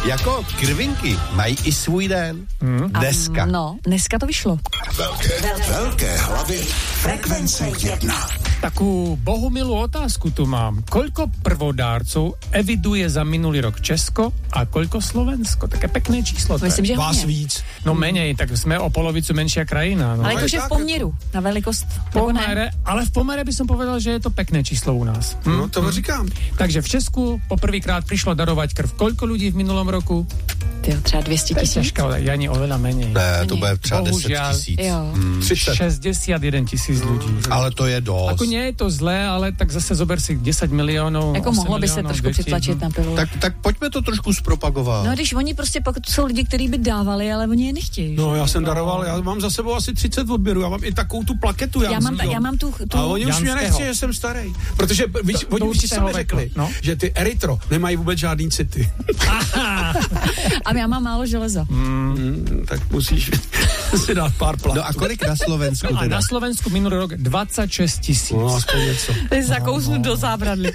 Jako krvinky mají i svůj den. Dneska. No, dneska to vyšlo. Velké hlavy frekvence 1. Takú bohumilú otázku tu mám. Koľko prvodárcov eviduje za minulý rok Česko a koľko Slovensko? Také pekné číslo. Myslím, že Vás hodně. víc. No menej, tak sme o polovicu menšia krajina. No. Ale jakože v poměru na velikost. nebo ne? Pomere, ale v pomere by som povedal, že je to pekné číslo u nás. No, to říkám. Takže v Česku poprvýkrát prišlo darovať krv. Koľko ľudí v minulom roku? Tyjo, třeba 200 To je 000. ťažká, ja ani oveľa menej. Ne, to bude třeba 10 Bohužiaľ. 000. Jo. 30. 61 000 ľudí. Ale to je dost. Ako nie je to zlé, ale tak zase zober si 10 miliónov. Jako 8 mohlo by se miliónov trošku detí. přitlačit na pivo. Tak pojďme to trošku zpropagovat. No, když oni prostě pak jsou lidi, kteří by dávali, ale oni je nechtějí. No, já jsem daroval, já mám za sebou asi 30 odběrů, já mám i takovou tu plaketu. Já mám tu A oni už mě Janského. nechci, že jsem starý. Protože oni už určitého sami řekli, věku, no. že ty erytro nemají vůbec žádný city. A já mám málo železa. Tak musíš si dát pár plátů. No a kolik na Slovensku No a teda? na Slovensku minulý rok 26 000. No, aspoň něco. Zakousnu do zábradlí.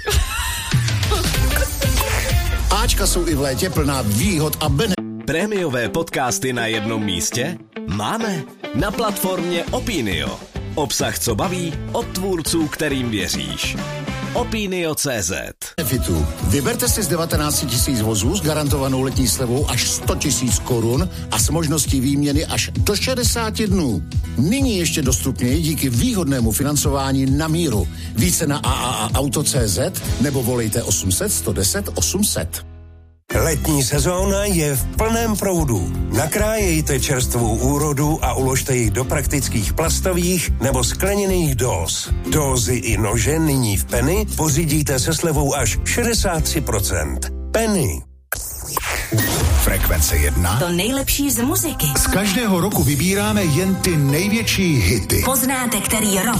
Ačka jsou i v létě plná výhod a Prémiové podcasty na jednom místě? Máme. Na platformě Opinio. Obsah, co baví, od tvůrců, kterým věříš. Opinio.cz. benefitů. Vyberte si z 19 000 vozů s garantovanou letní slevou až 100 000 korun a s možností výměny až do 60 dnů. Nyní ještě dostupněji díky výhodnému financování na míru. Více na AAAauto.cz nebo volejte 800 110 800. Letní sezóna je v plném proudu. Nakrájejte čerstvou úrodu a uložte ji do praktických plastových nebo skleněných dóz. Dózy i nože nyní v Penny pořídíte se slevou až 63%. Penny. Frekvence 1. To nejlepší z muziky. Z každého roku vybíráme jen ty největší hity. Poznáte, který rok